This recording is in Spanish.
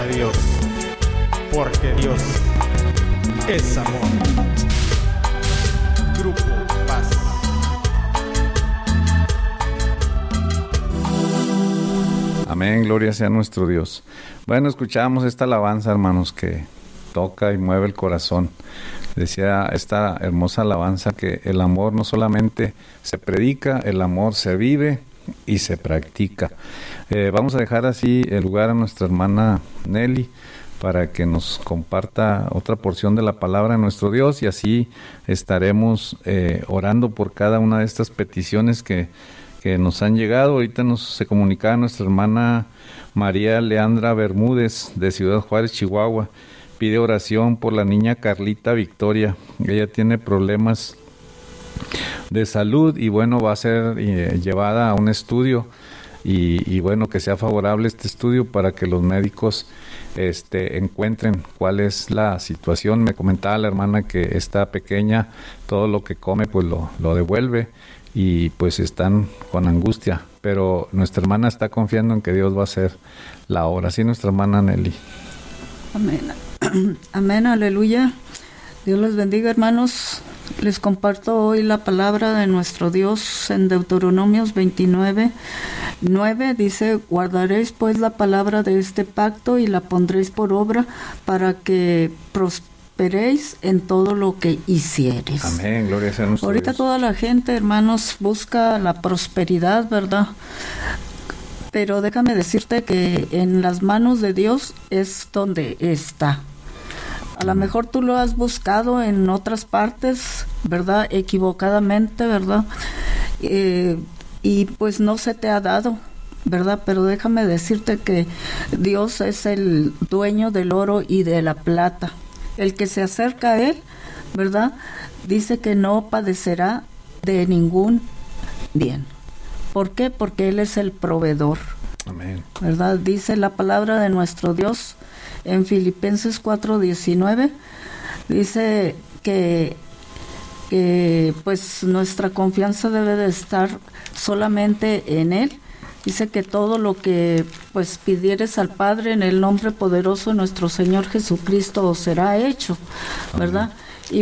Dios, porque Dios es amor. Grupo Paz. Amén, gloria sea nuestro Dios. Bueno, escuchábamos esta alabanza, hermanos, que toca y mueve el corazón. Decía esta hermosa alabanza que el amor no solamente se predica, el amor se vive y se practica. Vamos a dejar así el lugar a nuestra hermana Nelly para que nos comparta otra porción de la palabra de nuestro Dios, y así estaremos orando por cada una de estas peticiones que nos han llegado. Ahorita se comunicaba nuestra hermana María Leandra Bermúdez de Ciudad Juárez, Chihuahua. Pide oración por la niña Carlita Victoria. Ella tiene problemas de salud y bueno, va a ser llevada a un estudio y bueno, que sea favorable este estudio para que los médicos encuentren cuál es la situación. Me comentaba la hermana que esta pequeña todo lo que come pues lo devuelve y pues están con angustia, pero nuestra hermana está confiando en que Dios va a hacer la obra. Así nuestra hermana Nelly. Amén. Amén, aleluya. Dios les bendiga, hermanos. Les comparto hoy la palabra de nuestro Dios en Deuteronomios 29:9. Dice: guardaréis pues la palabra de este pacto y la pondréis por obra para que prosperéis en todo lo que hicieres. Amén, gloria sea a nuestro Ahorita Dios. toda la gente, hermanos, busca la prosperidad, ¿verdad? Pero déjame decirte que en las manos de Dios es donde está. A lo mejor tú lo has buscado en otras partes, ¿verdad? Equivocadamente, ¿verdad? Y pues no se te ha dado, ¿verdad? Pero déjame decirte que Dios es el dueño del oro y de la plata. El que se acerca a Él, ¿verdad? Dice que no padecerá de ningún bien. ¿Por qué? Porque Él es el proveedor. Amén. ¿Verdad? Dice la palabra de nuestro Dios en Filipenses 4:19. Dice que pues nuestra confianza debe de estar solamente en Él. Dice que todo lo que pues pidieres al Padre en el nombre poderoso de nuestro Señor Jesucristo os será hecho, ¿verdad? Amén.